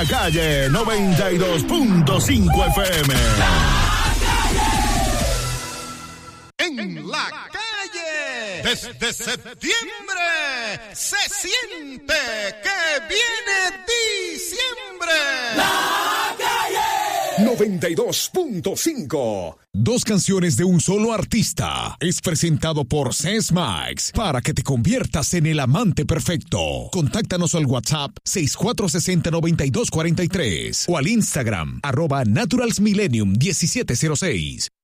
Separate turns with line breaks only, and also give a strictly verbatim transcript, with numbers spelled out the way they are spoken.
Calle noventa y dos punto cinco F M.
En la calle, desde septiembre, se siente que viene diciembre.
La calle
noventa y dos punto cinco. Dos canciones de un solo artista. Es presentado por Sesmax para que te conviertas en el amante perfecto. Contáctanos al WhatsApp seis cuatro seis cero nueve dos cuatro tres o al Instagram arroba naturalsmillennium diecisiete cero seis.